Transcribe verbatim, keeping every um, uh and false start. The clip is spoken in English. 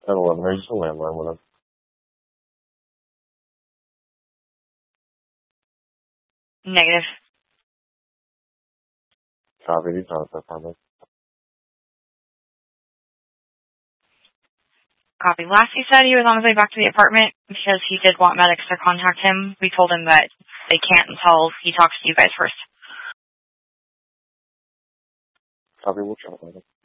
ten eleven. Are you just a landline with him? Negative. Copy. He's not at the apartment. Copy. Last he said he was on his way back to the apartment because he did want medics to contact him. We told him that they can't until he talks to you guys first. Copy. We'll chat about it.